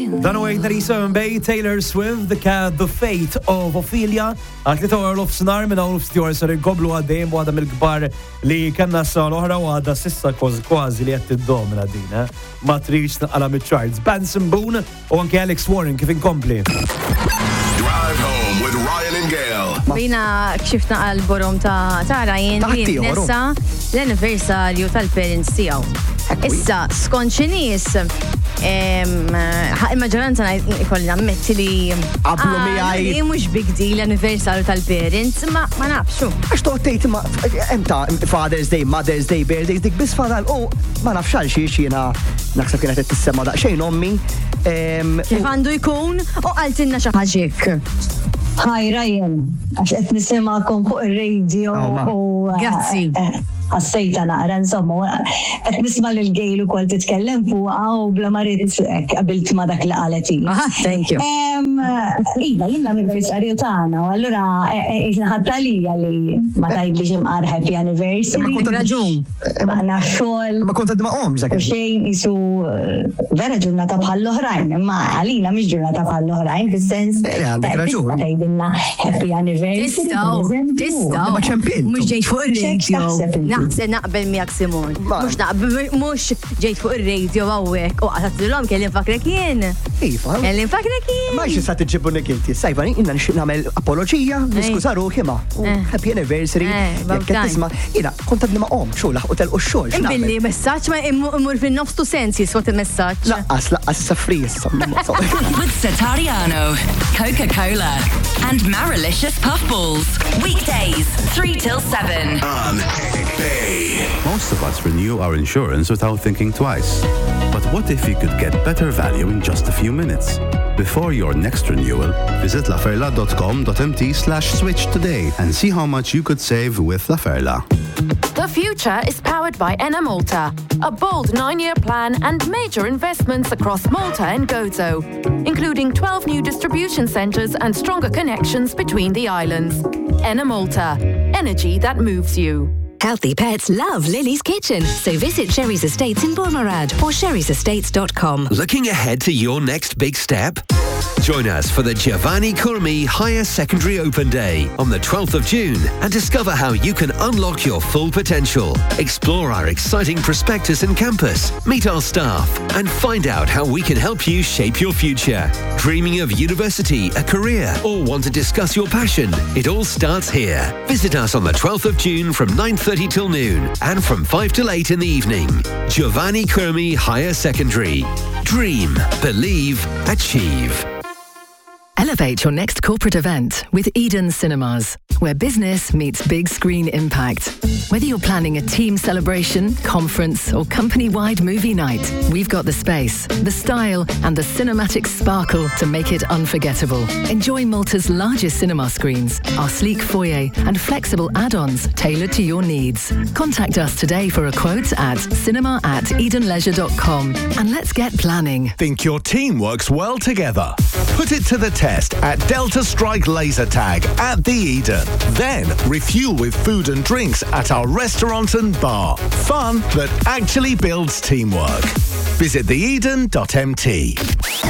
Dan u għajna Risa Mbej, Taylor Swift, The Fate of Ophelia. Għat li tawar l-ofsinar minna u l-ofstjor sar il-goblu għaddejn bu għadam il-gbar li kanna s-sal oħra u għadda sissa kważi li għed id-domina din. Ma trix naqala mit-charts. Benson Boone u anke Alex Warren kif inkompli. Drive home with Ryan and Gail. Bina kxifna għal-borom ta' Ryan li nessa l-anniversarju tal-parents tijaw. Issa, skonċi nis, il-maġġoranza ikolli nammetti li Qablu miegħi. Li mhux big deal l-anniversarju tal-parents, ma nafxu. Għax toħtejt ma emta Father's Day, Mother's Day, Birthdays, dik bis fadal, ma nafx għal xiex jiena naħseb kienet qed tissema daqsxejn ommi. Kif għandu jkun u qaltilna xi ħaġek. Hi Ryan, għax qed nisimgħakom fuq ir-radio u Grazzi. Għassejta naqra, insomma, qed nisma' lil Gail ukoll titkellem fuqha u bla marit qabilt ma dak li qalet hi. Thank you. Iva, jien l-anniversarju tagħna, u allura ħadta lija li ma tgħidlix imqar happy anniversary. Ma kont raġun. Għandna xogħol. Ma kont għadma dak. Xejn isu vera ġurnata bħall-oħrajn, imma għalina mhix ġurnata bħall-oħrajn, fis-sens għandek raġun. tgħidilna happy anniversary. Tistgħu. Ma ċempin. Mhux ġejt fuq ir-radio. X'taħseb Se naqbel miegħek Simon. Mhux ġejt fuq ir-radio hawnhekk u qatilhom kelli nfakrek jien. Iva. Kelli nfakrek jien. Ma xi sa tiġibuni inti. Sajfa inna nixtieq nagħmel apoloġija, niskuża ruħi ma. Happy anniversary. Jekk qed tisma' jiena kont għadni ma' xogħol u telqu x-xogħol. Imbilli messaġġ ma imur fin-nofs tu sens jiswat il-messaġġ. Laqqas issa free issa. With Satariano, Coca-Cola, and Marilicious Puffballs. Weekdays, 3 till 7. On Bay. Most of us renew our insurance without thinking twice. But what if you could get better value in just a few minutes? Before your next renewal, visit laferla.com.mt/switch today and see how much you could save with Laferla. The future is powered by Enna Malta, a bold 9-year plan and major investments across Malta and Gozo, including 12 new distribution centres and stronger connections between the islands. Enna Malta, energy that moves you. Healthy pets love Lily's Kitchen, so visit Sherry's Estates in Bournemouth or sherry'sestates.com. Looking ahead to your next big step? Join us for the Giovanni Curmi Higher Secondary Open Day on the 12th of June and discover how you can unlock your full potential. Explore our exciting prospectus and campus, meet our staff, and find out how we can help you shape your future. Dreaming of university, a career, or want to discuss your passion? It all starts here. Visit us on the 12th of June from 9:30 till noon and from 5 till 8 in the evening. Giovanni Curmi Higher Secondary. Dream, believe, achieve. Elevate your next corporate event with Eden Cinemas, where business meets big screen impact. Whether you're planning a team celebration, conference, or company-wide movie night, we've got the space, the style, and the cinematic sparkle to make it unforgettable. Enjoy Malta's largest cinema screens, our sleek foyer, and flexible add-ons tailored to your needs. Contact us today for a quote at cinema@edenleisure.com, and let's get planning. Think your team works well together? Put it to the test at Delta Strike Laser Tag at the Eden. Then refuel with food and drinks at our restaurant and bar. Fun that actually builds teamwork. Visit theeden.mt.